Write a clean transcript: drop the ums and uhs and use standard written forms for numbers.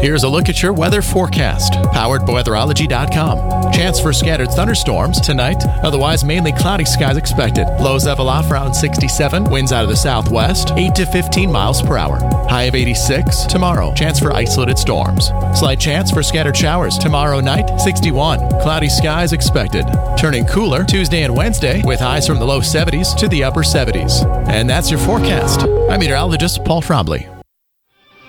Here's a look at your weather forecast, powered by weatherology.com. Chance for scattered thunderstorms tonight, otherwise mainly cloudy skies expected. Lows level off around 67, winds out of the southwest, 8 to 15 miles per hour. High of 86 tomorrow, chance for isolated storms. Slight chance for scattered showers tomorrow night, 61. Cloudy skies expected. Turning cooler Tuesday and Wednesday with highs from the low 70s to the upper 70s. And that's your forecast. I'm meteorologist Paul Trombley.